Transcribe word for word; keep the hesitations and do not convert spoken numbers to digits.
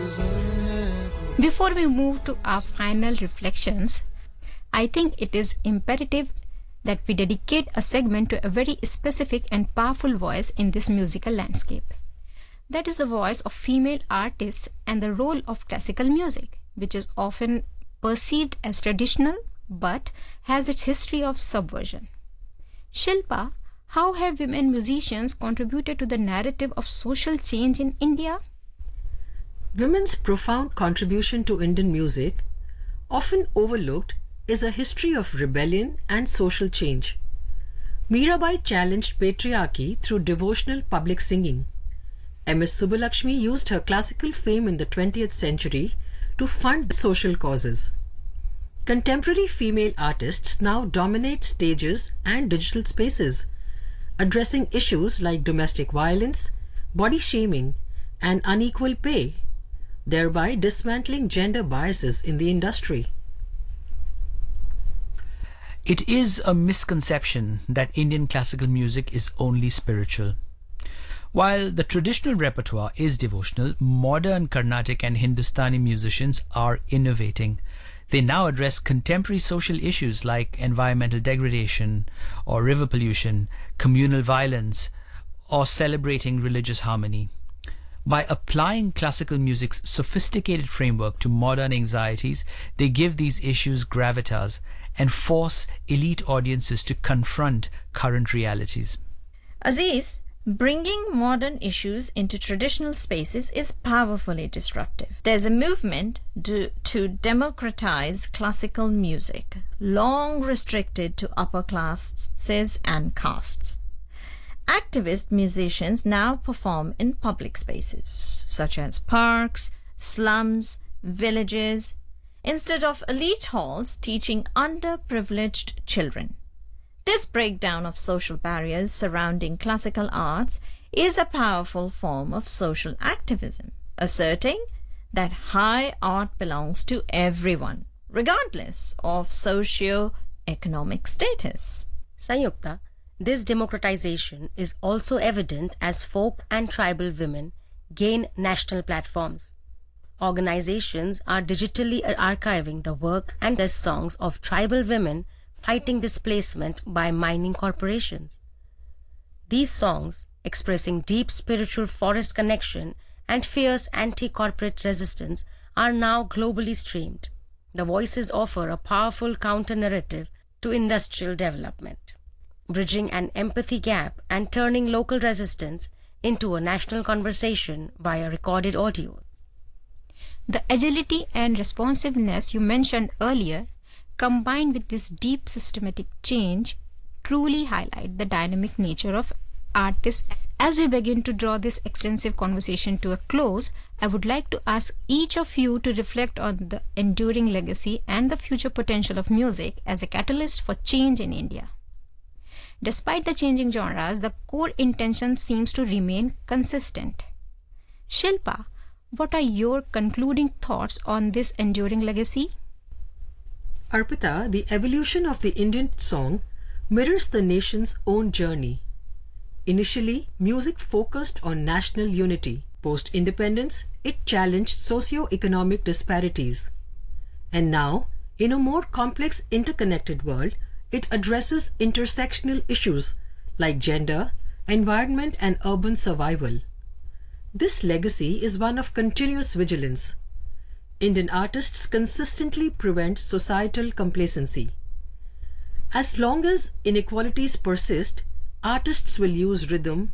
Before we move to our final reflections, I think it is imperative that we dedicate a segment to a very specific and powerful voice in this musical landscape. That is the voice of female artists and the role of classical music, which is often perceived as traditional but has its history of subversion. Shilpa, how have women musicians contributed to the narrative of social change in India? Women's profound contribution to Indian music, often overlooked, is a history of rebellion and social change. Mirabai challenged patriarchy through devotional public singing. M S Subbulakshmi used her classical fame in the twentieth century to fund social causes. Contemporary female artists now dominate stages and digital spaces, addressing issues like domestic violence, body shaming, and unequal pay, thereby dismantling gender biases in the industry. It is a misconception that Indian classical music is only spiritual. While the traditional repertoire is devotional, modern Carnatic and Hindustani musicians are innovating. They now address contemporary social issues like environmental degradation or river pollution, communal violence, or celebrating religious harmony. By applying classical music's sophisticated framework to modern anxieties, they give these issues gravitas and force elite audiences to confront current realities. Aziz, bringing modern issues into traditional spaces is powerfully disruptive. There's a movement to, to democratize classical music, long restricted to upper classes and castes. Activist musicians now perform in public spaces, such as parks, slums, villages, instead of elite halls teaching underprivileged children. This breakdown of social barriers surrounding classical arts is a powerful form of social activism, asserting that high art belongs to everyone, regardless of socio-economic status. Sanyukta, this democratization is also evident as folk and tribal women gain national platforms. Organizations are digitally archiving the work and the songs of tribal women fighting displacement by mining corporations. These songs, expressing deep spiritual forest connection and fierce anti-corporate resistance, are now globally streamed. The voices offer a powerful counter-narrative to industrial development, bridging an empathy gap and turning local resistance into a national conversation via recorded audio. The agility and responsiveness you mentioned earlier, combined with this deep systematic change, truly highlight the dynamic nature of artists. As we begin to draw this extensive conversation to a close, I would like to ask each of you to reflect on the enduring legacy and the future potential of music as a catalyst for change in India. Despite the changing genres, the core intention seems to remain consistent. Shilpa, what are your concluding thoughts on this enduring legacy? Arpita, the evolution of the Indian song mirrors the nation's own journey. Initially, music focused on national unity. Post-independence, it challenged socio-economic disparities. And now, in a more complex interconnected world, it addresses intersectional issues like gender, environment, and urban survival. This legacy is one of continuous vigilance. Indian artists consistently prevent societal complacency. As long as inequalities persist, artists will use rhythm,